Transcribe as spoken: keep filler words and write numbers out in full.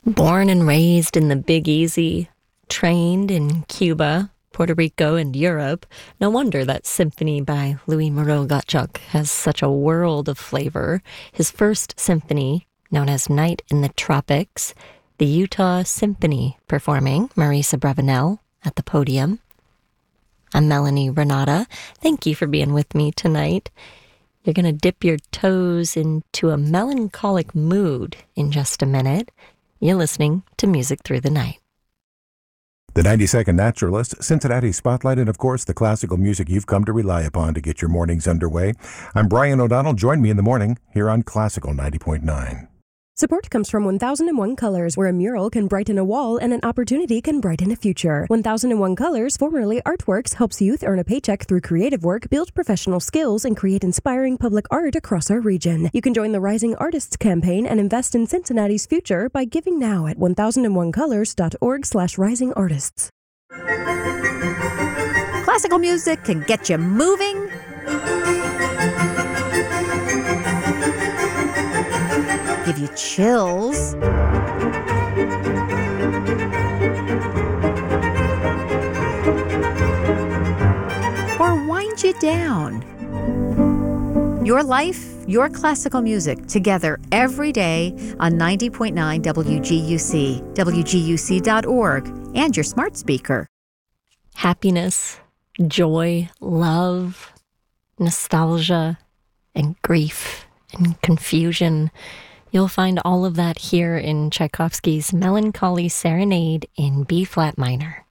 Born and raised in the Big Easy, trained in Cuba, Puerto Rico, and Europe, no wonder that symphony by Louis Moreau-Gottschalk has such a world of flavor. His first symphony, known as Night in the Tropics, the Utah Symphony performing Marisa Brevenel at the podium. I'm Melanie Renata. Thank you for being with me tonight. You're going to dip your toes into a melancholic mood in just a minute. You're listening to Music Through the Night. The ninety-second Naturalist, Cincinnati Spotlight, and of course the classical music you've come to rely upon to get your mornings underway. I'm Brian O'Donnell. Join me in the morning here on Classical ninety point nine. Support comes from one thousand one Colors, where a mural can brighten a wall and an opportunity can brighten a future. one thousand one Colors, formerly Artworks, helps youth earn a paycheck through creative work, build professional skills, and create inspiring public art across our region. You can join the Rising Artists campaign and invest in Cincinnati's future by giving now at one thousand one colors dot org slash rising artists. Classical music can get you moving, give you chills, or wind you down. Your life, your classical music, together every day on ninety point nine W G U C, W G U C dot org, and your smart speaker. Happiness, joy, love, nostalgia, and grief, and confusion. You'll find all of that here in Tchaikovsky's Melancholy Serenade in B-flat minor.